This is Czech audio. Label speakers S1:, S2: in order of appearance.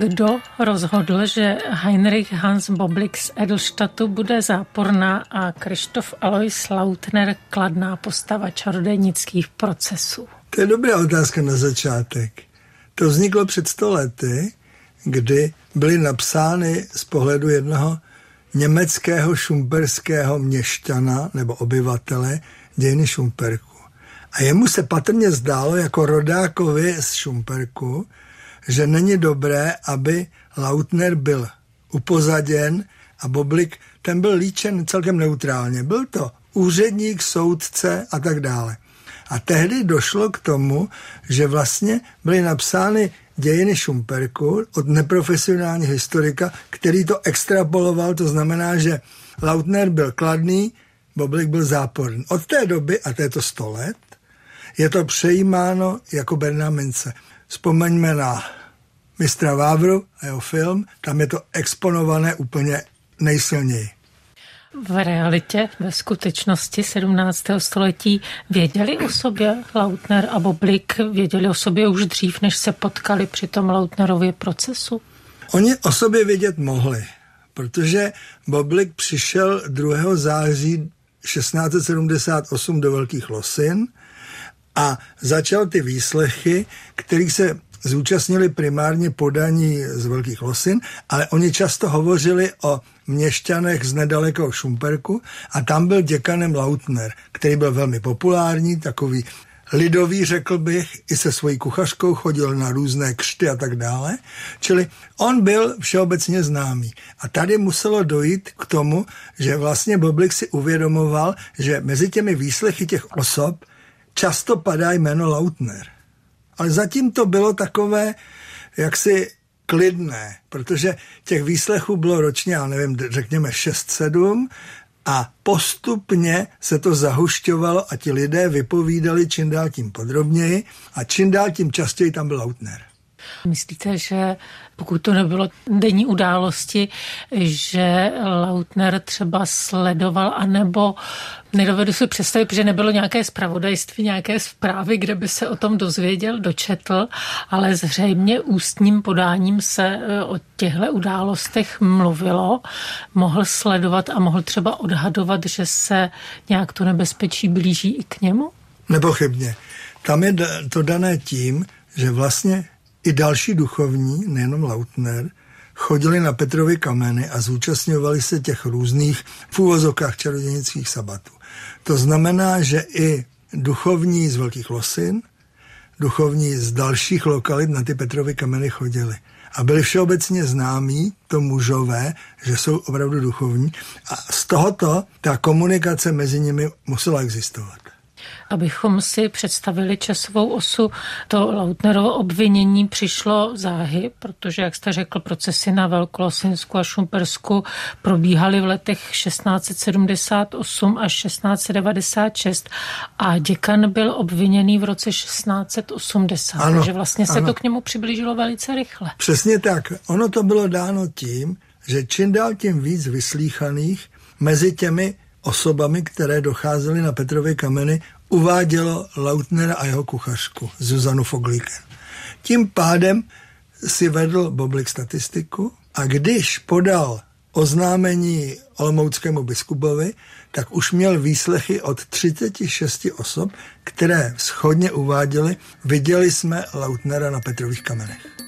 S1: Kdo rozhodl, že Heinrich Hans Boblik z Edelstadtu bude záporná a Krištof Alois Lautner kladná postava čarodějnických procesů?
S2: To je dobrá otázka na začátek. To vzniklo před 100 lety, kdy byly napsány z pohledu jednoho německého šumperského měšťana nebo obyvatele dějiny Šumperku. A jemu se patrně zdálo jako rodákovi z Šumperku, že není dobré, aby Lautner byl upozaděn a Boblik, ten byl líčen celkem neutrálně. Byl to úředník, soudce a tak dále. A tehdy došlo k tomu, že vlastně byly napsány dějiny Šumperku od neprofesionálního historika, který to extrapoloval, to znamená, že Lautner byl kladný, Boblik byl záporný. Od té doby, a to je to 100 let, je to přejímáno jako berná mince. Vzpomeňme na Mistra Vávru a jeho film, tam je to exponované úplně nejsilněji.
S1: V realitě, ve skutečnosti 17. století věděli o sobě Lautner a Boblik, věděli o sobě už dřív, než se potkali při tom Lautnerově procesu?
S2: Oni o sobě vědět mohli, protože Boblik přišel 2. září 1678 do Velkých Losin a začal ty výslechy, kterých se zúčastnili primárně podaní z Velkých Losin, ale oni často hovořili o měšťanech z nedalekého Šumperku a tam byl děkanem Lautner, který byl velmi populární, takový lidový, řekl bych, i se svojí kuchařkou chodil na různé křty a tak dále. Čili on byl všeobecně známý. A tady muselo dojít k tomu, že vlastně Boblik si uvědomoval, že mezi těmi výslechy těch osob často padá jméno Lautner. Ale zatím to bylo takové jaksi klidné, protože těch výslechů bylo ročně, já nevím, řekněme 6-7 a postupně se to zahušťovalo a ti lidé vypovídali čím dál tím podrobněji a čím dál tím častěji tam byl Lautner.
S1: Myslíte, že pokud to nebylo denní události, že Lautner třeba sledoval, anebo nedovedu si představit, protože nebylo nějaké zpravodajství, nějaké zprávy, kde by se o tom dozvěděl, dočetl, ale zřejmě ústním podáním se o těchto událostech mluvilo, mohl sledovat a mohl třeba odhadovat, že se nějak to nebezpečí blíží i k němu?
S2: Nepochybně. Tam je to dané tím, že vlastně i další duchovní, nejenom Lautner, chodili na Petrovy kameny a zúčastňovali se těch různých v úvozovkách čarodějnických sabatů. To znamená, že i duchovní z Velkých Losin, duchovní z dalších lokalit na ty Petrovy kameny chodili. A byli všeobecně známí, to mužové, že jsou opravdu duchovní. A z tohoto ta komunikace mezi nimi musela existovat.
S1: Abychom si představili časovou osu, to Lautnerovo obvinění přišlo záhy, protože, jak jste řekl, procesy na Velkolosinsku a Šumpersku probíhaly v letech 1678 až 1696 a děkan byl obviněný v roce 1680, ano, takže vlastně se to k němu přiblížilo velice rychle.
S2: Přesně tak. Ono to bylo dáno tím, že čím dál tím víc vyslýchaných mezi těmi osobami, které docházely na Petrovy kameny, uvádělo Lautnera a jeho kuchařku Zuzanu Foglíken. Tím pádem si vedl Boblik statistiku a když podal oznámení olomouckému biskupovi, tak už měl výslechy od 36 osob, které shodně uváděly, viděli jsme Lautnera na Petrových kamenech.